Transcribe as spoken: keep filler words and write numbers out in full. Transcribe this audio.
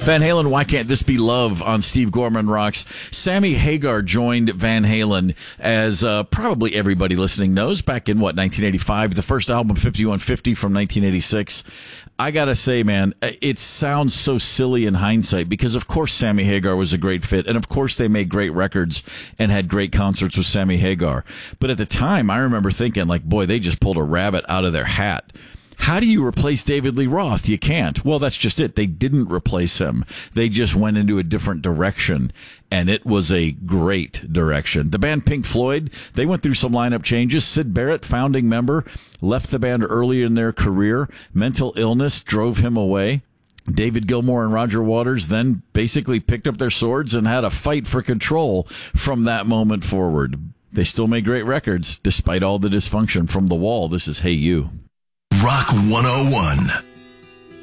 Van Halen, Why Can't This Be Love on Steve Gorman Rocks. Sammy Hagar joined Van Halen, as uh, probably everybody listening knows, back in, what, nineteen eighty-five, the first album, fifty-one fifty, from nineteen eighty-six. I gotta say, man, it sounds so silly in hindsight because, of course, Sammy Hagar was a great fit, and of course they made great records and had great concerts with Sammy Hagar. But at the time, I remember thinking, like, boy, they just pulled a rabbit out of their hat. How do you replace David Lee Roth? You can't. Well, that's just it. They didn't replace him. They just went into a different direction, and it was a great direction. The band Pink Floyd, they went through some lineup changes. Syd Barrett, founding member, left the band early in their career. Mental illness drove him away. David Gilmour and Roger Waters then basically picked up their swords and had a fight for control from that moment forward. They still made great records, despite all the dysfunction. From The Wall, this is Hey You. Rock one oh one.